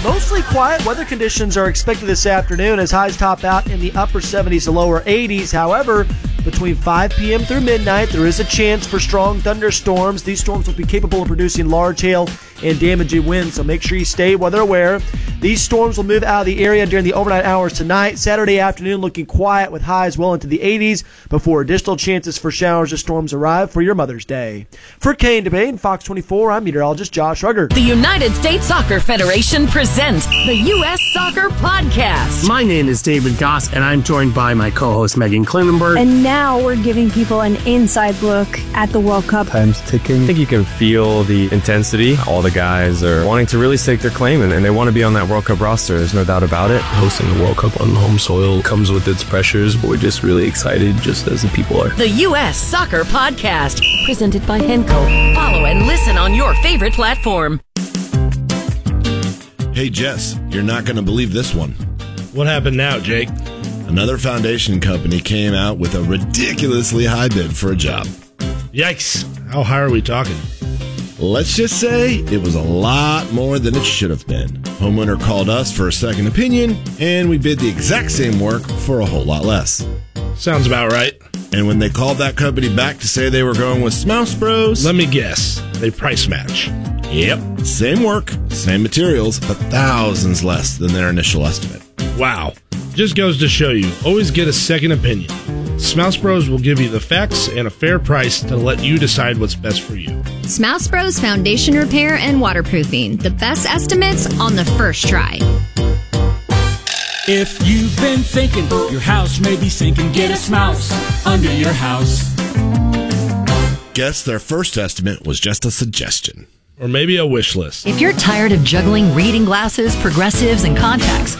Mostly quiet weather conditions are expected this afternoon as highs top out in the upper 70s to lower 80s. However, between 5 p.m. through midnight, there is a chance for strong thunderstorms. These storms will be capable of producing large hail and damaging winds, so make sure you stay weather aware. These storms will move out of the area during the overnight hours tonight. Saturday afternoon looking quiet with highs well into the 80s before additional chances for showers or storms arrive for your Mother's Day. For K&W and Fox 24, I'm meteorologist Josh Rugger. The United States Soccer Federation presents the U.S. Soccer Podcast. My name is David Goss, and I'm joined by my co-host Megan Klinenberg. And now we're giving people an inside look at the World Cup. Time's ticking. I think you can feel the intensity. All the guys are wanting to really stake their claim, and they want to be on that World Cup roster. There's no doubt about it. Hosting the World Cup on home soil comes with its pressures, but we're just really excited, just as the people are. The U.S. Soccer Podcast, presented by Henco. Follow and listen on your favorite platform. Hey, Jess, you're not going to believe this one. What happened now, Jake? Another foundation company came out with a ridiculously high bid for a job. Yikes. How high are we talking? Let's just say it was a lot more than it should have been. Homeowner called us for a second opinion, and we bid the exact same work for a whole lot less. Sounds about right. And when they called that company back to say they were going with Smouse Bros... Let me guess. They price match. Yep. Same work, same materials, but thousands less than their initial estimate. Wow. Just goes to show you, always get a second opinion. Smouse Bros will give you the facts and a fair price to let you decide what's best for you. Smouse Bros Foundation Repair and Waterproofing. The best estimates on the first try. If you've been thinking your house may be sinking, get a Smouse under your house. Guess their first estimate was just a suggestion. Or maybe a wish list. If you're tired of juggling reading glasses, progressives, and contacts,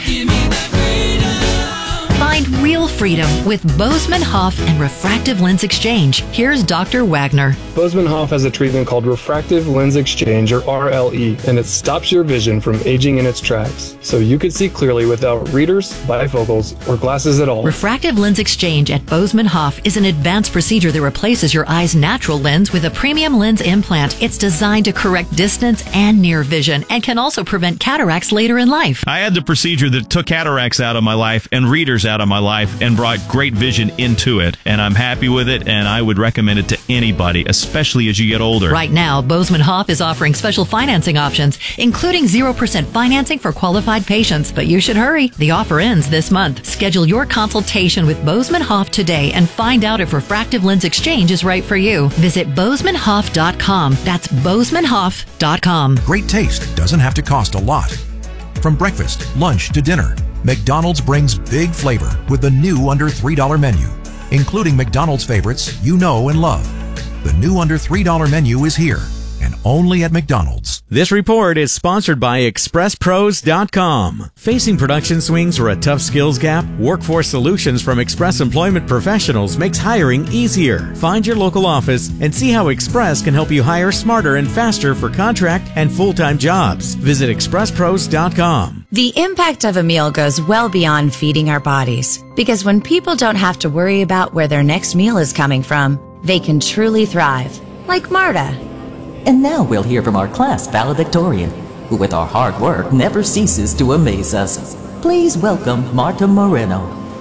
find real freedom with Bozeman Hoff and Refractive Lens Exchange. Here's Dr. Wagner. Bozeman Hoff has a treatment called Refractive Lens Exchange, or RLE, and it stops your vision from aging in its tracks, so you can see clearly without readers, bifocals, or glasses at all. Refractive Lens Exchange at Bozeman Hoff is an advanced procedure that replaces your eye's natural lens with a premium lens implant. It's designed to correct distance and near vision and can also prevent cataracts later in life. I had the procedure that took cataracts out of my life and readers out of my life and brought great vision into it, and I'm happy with it, and I would recommend it to anybody, especially as you get older. Right now, Bozeman Hoff is offering special financing options, including 0% financing for qualified patients, but you should hurry. The offer ends this month. Schedule your consultation with Bozeman Hoff today and find out if Refractive Lens Exchange is right for you. Visit BozemanHoff.com. That's BozemanHoff.com. Great taste doesn't have to cost a lot. From breakfast, lunch to dinner, McDonald's brings big flavor with the new under $3 menu, including McDonald's favorites you know and love. The new under $3 menu is here, and only at McDonald's. This report is sponsored by ExpressPros.com. Facing production swings or a tough skills gap, Workforce Solutions from Express Employment Professionals makes hiring easier. Find your local office and see how Express can help you hire smarter and faster for contract and full-time jobs. Visit ExpressPros.com. The impact of a meal goes well beyond feeding our bodies, because when people don't have to worry about where their next meal is coming from, they can truly thrive, like Marta. And now we'll hear from our class valedictorian, who with our hard work never ceases to amaze us. Please welcome Marta Moreno.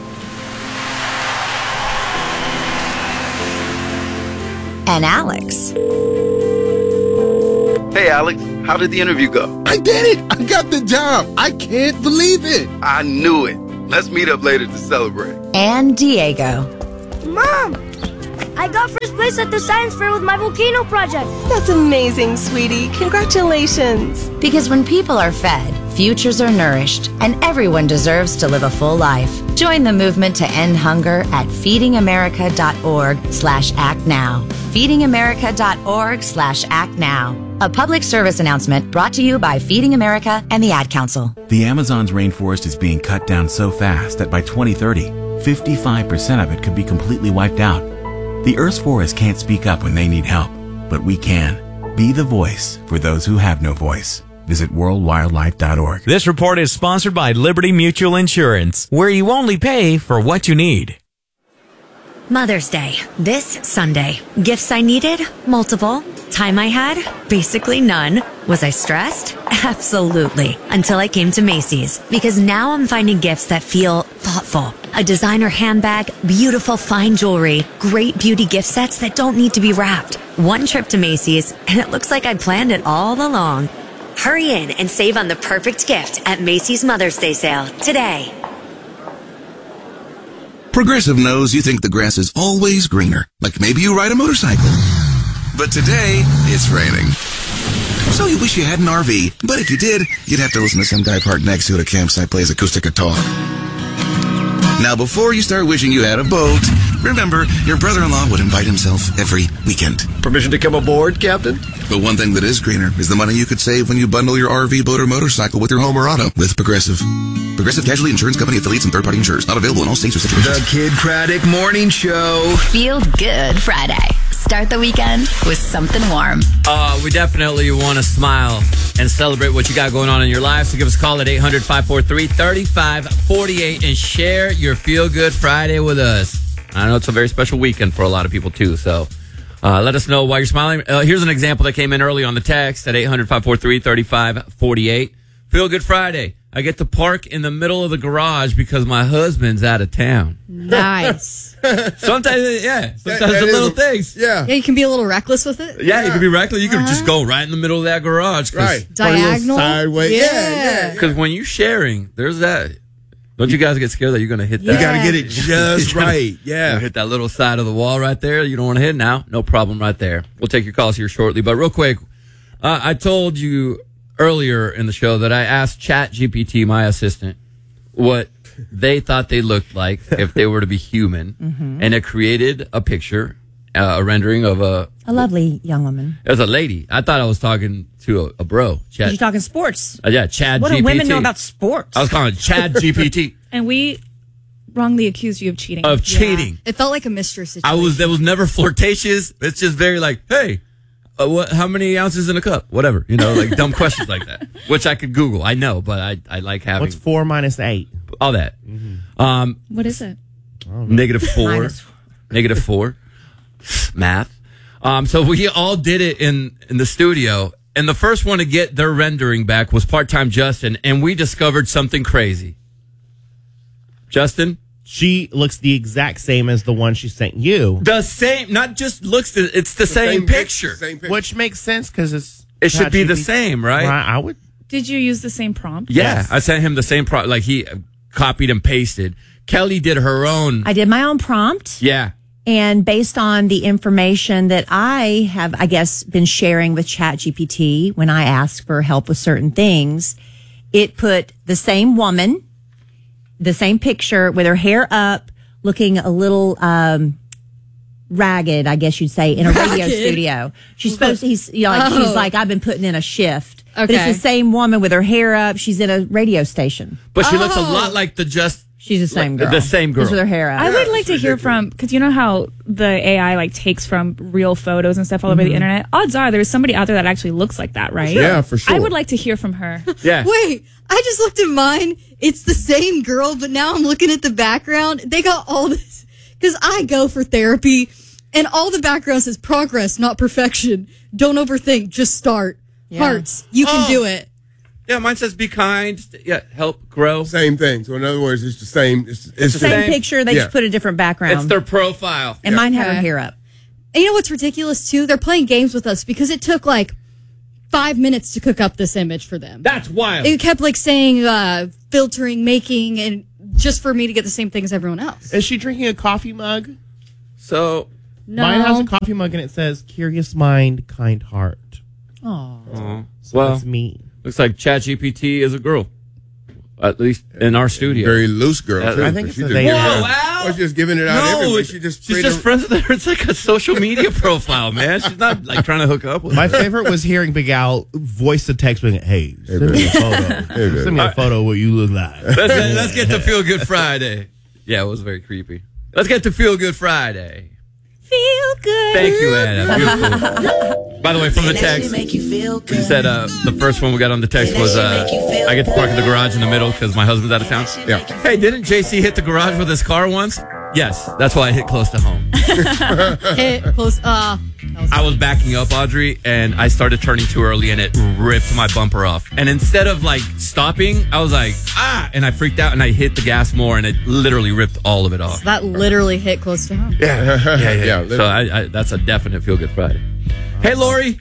And Alex. Hey Alex, how did the interview go? I did it! I got the job! I can't believe it! I knew it. Let's meet up later to celebrate. And Diego. Mom! I got first place at the science fair with my volcano project. That's amazing, sweetie. Congratulations. Because when people are fed, futures are nourished, and everyone deserves to live a full life. Join the movement to end hunger at feedingamerica.org/actnow. feedingamerica.org/actnow. A public service announcement brought to you by Feeding America and the Ad Council. The Amazon's rainforest is being cut down so fast that by 2030, 55% of it could be completely wiped out. The Earth's forests can't speak up when they need help, but we can. Be the voice for those who have no voice. Visit worldwildlife.org. This report is sponsored by Liberty Mutual Insurance, where you only pay for what you need. Mother's Day, this Sunday. Gifts I needed? Multiple. Time I had? Basically none. Was I stressed? Absolutely. Until I came to Macy's. Because now I'm finding gifts that feel thoughtful. A designer handbag, beautiful fine jewelry, great beauty gift sets that don't need to be wrapped. One trip to Macy's, and it looks like I planned it all along. Hurry in and save on the perfect gift at Macy's Mother's Day sale today. Progressive knows you think the grass is always greener, like maybe you ride a motorcycle. But today, it's raining. So you wish you had an RV, but if you did, you'd have to listen to some guy parked next to it at a campsite play his acoustic guitar. Now, before you start wishing you had a boat, remember, your brother-in-law would invite himself every weekend. Permission to come aboard, Captain? But one thing that is greener is the money you could save when you bundle your RV, boat, or motorcycle with your home or auto with Progressive. Progressive Casualty Insurance Company affiliates and third-party insurers. Not available in all states or situations. The Kid Craddock Morning Show. Feel Good Friday. Start the weekend with something warm. We definitely want to smile and celebrate what you got going on in your life. So give us a call at 800-543-3548 and share your Feel Good Friday with us. I know it's a very special weekend for a lot of people, too. So let us know why you're smiling. Here's an example that came in early on the text at 800-543-3548. Feel Good Friday. I get to park in the middle of the garage because my husband's out of town. Nice. Sometimes, yeah. Sometimes the little things. Yeah, you can be a little reckless with it. Yeah, you can be reckless. You can just go right in the middle of that garage. Right. Diagonal. Sideways. Yeah. Because when you're sharing, there's that. Don't you guys get scared that you're going to hit that? You got to get it just right. Yeah. Hit that little side of the wall right there. You don't want to hit now. No problem right there. We'll take your calls here shortly. But real quick, I told you earlier in the show that I asked ChatGPT, my assistant, what they thought they looked like if they were to be human. Mm-hmm. And it created a picture, a rendering of a lovely young woman. It was a lady. I thought I was talking to a bro. You're talking sports. Yeah, Chad What GPT. do women know about sports? I was calling Chad GPT. And we wrongly accused you of cheating. Of cheating. It felt like a mystery situation. That was never flirtatious. It's just very like, hey, how many ounces in a cup? Whatever. Like dumb questions like that, which I could Google. I know, but I like having. What's 4 minus 8? All that. Mm-hmm. What is it? -4. -4. Math. So we all did it in the studio, and the first one to get their rendering back was Part-Time Justin, and we discovered something crazy. Justin? She looks the exact same as the one she sent you. The same, not just looks, it's the same picture. Which makes sense because it should be the same, right? I would. Did you use the same prompt? Yeah, Yes. I sent him the same prompt, like he copied and pasted. Kelly did her own. I did my own prompt. Yeah. And based on the information that I have, I guess, been sharing with ChatGPT when I ask for help with certain things, it put the same woman, the same picture with her hair up, looking a little ragged, I guess you'd say, in a radio studio. She's supposed to, she's like, I've been putting in a shift. Okay. But it's the same woman with her hair up. She's in a radio station. But she looks a lot like She's the same girl. The same girl. Just with her hair up. I would like to hear from, because you know how the AI takes from real photos and stuff all over the internet? Odds are there's somebody out there that actually looks like that, right? Yeah, for sure. I would like to hear from her. Yeah. Wait, I just looked at mine. It's the same girl, but now I'm looking at the background. They got all this, because I go for therapy, and all the background says progress, not perfection. Don't overthink, just start. Yeah. Hearts, you can do it. Yeah, mine says be kind. Yeah, help grow. Same thing. So in other words, it's the same. It's the same picture. They just put a different background. It's their profile. And mine had her hair up. And you know what's ridiculous too? They're playing games with us because it took 5 minutes to cook up this image for them. That's wild. It kept saying filtering, making, and just for me to get the same thing as everyone else. Is she drinking a coffee mug? So no. Mine has a coffee mug and it says "Curious Mind, Kind Heart." Oh, so that's me. Looks like ChatGPT is a girl, at least in our studio. Very loose girl. I think it's she they I was just giving it out everywhere. She's just friends with her. It's like a social media profile, man. She's not trying to hook up with My her. favorite was hearing Big Al voice the text with, "Hey, send me a photo. Send me a photo of what you look like." Let's get to Feel Good Friday. Yeah, it was very creepy. Let's get to Feel Good Friday. Feel good. Thank you, Anna. Beautiful. By the way, from the text, you said the first one we got on the text was I get to park in the garage in the middle because my husband's out of town. Yeah. Hey, didn't JC hit the garage with his car once? Yes, that's why I hit close to home. Hit close. I was backing up, Audrey, and I started turning too early, and it ripped my bumper off. And instead of like stopping, I was like, and I freaked out, and I hit the gas more, and it literally ripped all of it off. So that literally hit close to home. Yeah. So I that's a definite Feel Good Friday. Hey, Lori.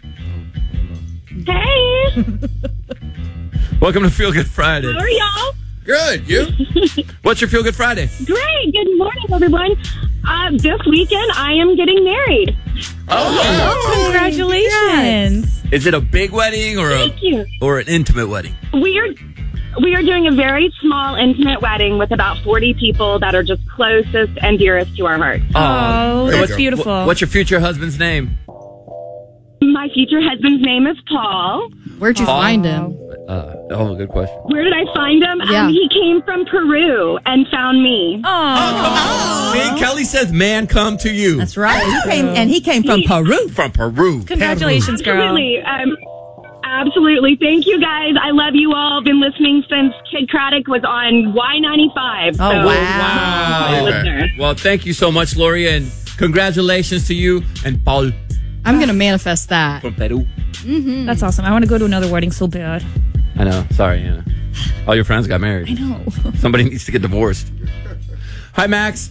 Hey. Welcome to Feel Good Friday. How are y'all? Good. You? What's your Feel Good Friday? Great. Good morning, everyone. This weekend, I am getting married. Oh, congratulations. Is it a big wedding or or an intimate wedding? We are doing a very small, intimate wedding with about 40 people that are just closest and dearest to our hearts. Oh, that's beautiful. What's your future husband's name? My future husband's name is Paul. Where'd you find him? Good question. Where did I find him? Yeah. He came from Peru and found me. See, Kelly says, "Man, come to you." That's right. He came from Peru. From Peru. Congratulations, girl. Absolutely. Thank you, guys. I love you all. Been listening since Kid Craddock was on Y95. Oh, wow. Well, thank you so much, Lori, and congratulations to you and Paul. I'm going to manifest that. From Peru. Mm-hmm. That's awesome. I want to go to another wedding so bad. I know. Sorry, Anna. All your friends got married. I know. Somebody needs to get divorced. Hi, Max.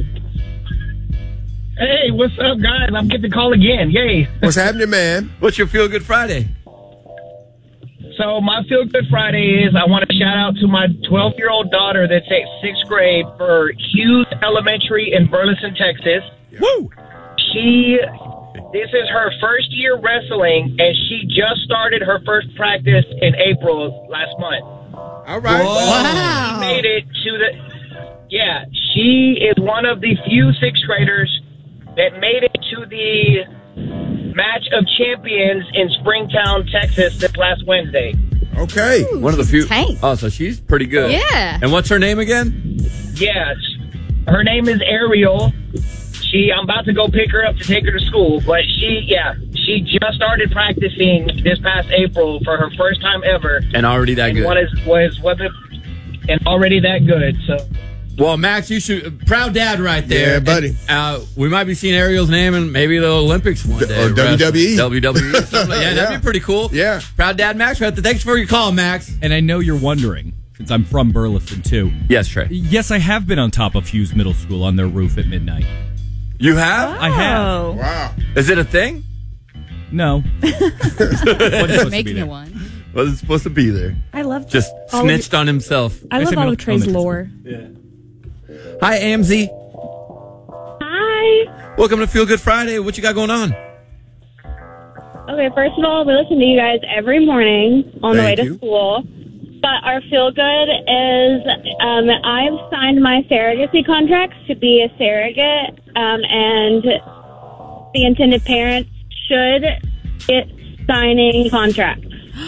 Hey, what's up, guys? I'm getting the call again. Yay. What's happening, man? What's your Feel Good Friday? So my Feel Good Friday is I want to shout out to my 12-year-old daughter that's at 6th grade for Hughes Elementary in Burleson, Texas. Woo! This is her first year wrestling, and she just started her first practice in April last month. All right. Wow. She made it to she is one of the few 6th graders that made it to the Match of Champions in Springtown, Texas this last Wednesday. Okay. One of the few. Oh, so she's pretty good. Yeah. And what's her name again? Yes. Her name is Ariel. I'm about to go pick her up to take her to school, but she just started practicing this past April for her first time ever. And already that good. And already that good, so. Well, Max, you should. Proud dad right there. Yeah, buddy. And, we might be seeing Ariel's name in maybe the Olympics one day. Or WWE. WWE. Yeah, that'd be pretty cool. Yeah. Proud dad, Max, right there. Thanks for your call, Max. And I know you're wondering, since I'm from Burleson, too. Yes, Trey. Yes, I have been on top of Hughes Middle School on their roof at midnight. You have? I have. Wow. Is it a thing? No. Making it one. Wasn't supposed to be there. I love Just snitched on himself. I love all of Trey's lore. Yeah. Hi, AMZ. Hi. Welcome to Feel Good Friday. What you got going on? Okay, first of all, we listen to you guys every morning on the way to school. But our feel good is I've signed my surrogacy contracts to be a surrogate, and the intended parents should get signing contracts.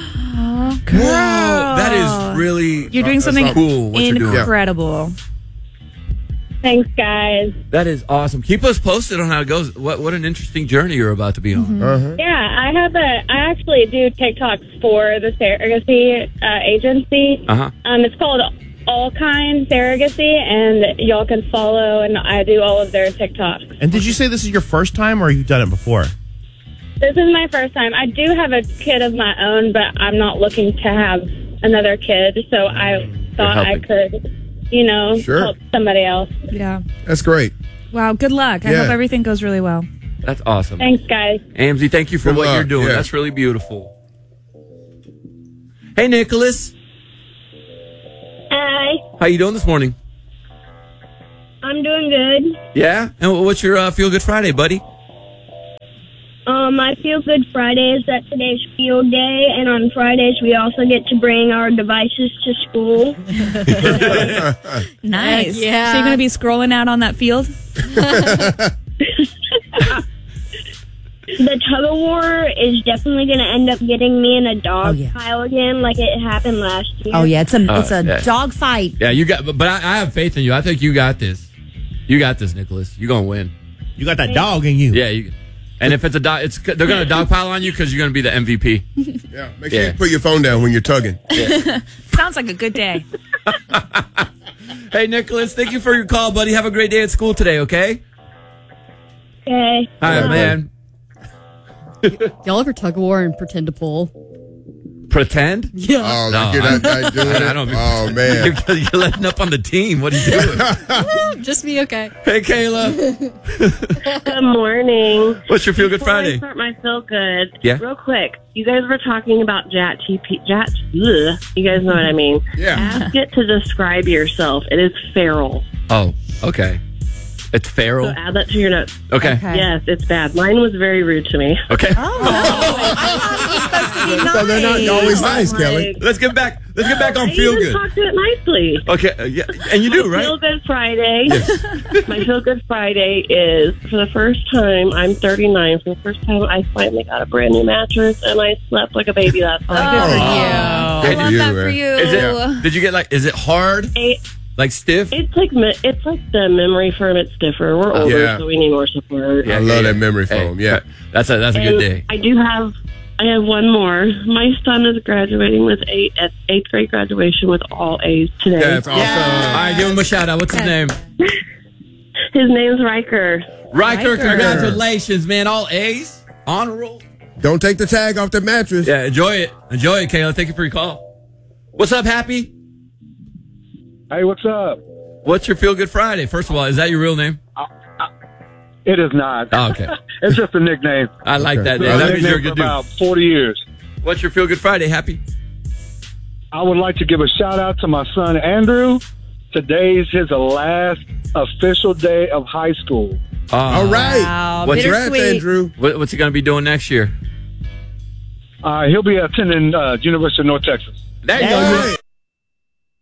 Wow, that is really You're doing something cool. What you're doing. incredible. Thanks, guys. That is awesome. Keep us posted on how it goes. What an interesting journey you're about to be on. Yeah, I actually do TikToks for the surrogacy agency. It's called All Kind Surrogacy, and y'all can follow, and I do all of their TikToks. And did you say this is your first time, or you've done it before? This is my first time. I do have a kid of my own, but I'm not looking to have another kid, so I thought I could, help somebody else. Yeah. That's great. Wow, good luck. I Yeah. hope everything goes really well. That's awesome. Thanks, guys. AMZ, thank you for Good what luck. you're doing. Yeah. That's really beautiful. Hey, Nicholas. Hi. How you doing this morning? I'm doing good. Yeah? And what's your Feel Good Friday, buddy? My Feel Good Friday is that today's field day, and on Fridays we also get to bring our devices to school. Nice. Yeah. So you're going to be scrolling out on that field? The tug-of-war is definitely going to end up getting me in a dog pile again, like it happened last year. Oh, yeah. It's a dog fight. Yeah, you got. But I have faith in you. I think you got this. You got this, Nicholas. You're gonna win. You got that dog in you. Yeah. And if it's a dog, they're gonna dog pile on you because you're gonna be the MVP. Yeah. Make sure you put your phone down when you're tugging. Sounds like a good day. Hey, Nicholas, thank you for your call, buddy. Have a great day at school today, okay? Okay. All right, man. Y'all ever tug of war and pretend to pull? Pretend? Yeah. Oh, like you're not doing it? I don't. Oh, man. You're letting up on the team. What are you doing? Just be okay. Hey, Kayla. Good morning. What's your Feel Good Before Friday? I start my Feel Good. Yeah. Real quick, you guys were talking about you guys know what I mean. Yeah. Ask it to describe yourself. It is feral. Oh, okay. It's So feral. add that to your notes. Okay. Yes, it's bad. Mine was very rude to me. Okay. So they're not always nice, Kelly. Let's get back on I Feel even Good. talked to it nicely. Okay. Yeah. And you do, My right? Feel Good Friday. My Feel Good Friday is for the first time. I'm 39. For the first time, I finally got a brand new mattress, and I slept like a baby last night. Good for you. Hey, I love that for you. Is it? Did you get is it hard? Like stiff? It's like the memory foam. It's stiffer. We're older, Yeah. so we need more support. I love that memory foam. Yeah. That's a good And day. I have one more. My son is graduating with eighth grade graduation with all A's today. That's awesome. All right, give him a shout out. What's his name? His name's Riker. Riker, congratulations, man. All A's. Honor roll. Don't take the tag off the mattress. Yeah, enjoy it. Enjoy it, Kayla. Thank you for your call. What's up, Happy? Hey, what's up? What's your Feel Good Friday? First of all, is that your real name? It is not. Oh, okay. It's just a nickname. I like that It's name. been a That means you're a nickname good for about dude. 40 years. What's your Feel Good Friday, Happy? I would like to give a shout out to my son Andrew. Today's his last official day of high school. All right. Wow, What's your bittersweet. Andrew? What's he going to be doing next year? He'll be attending University of North Texas. There you go.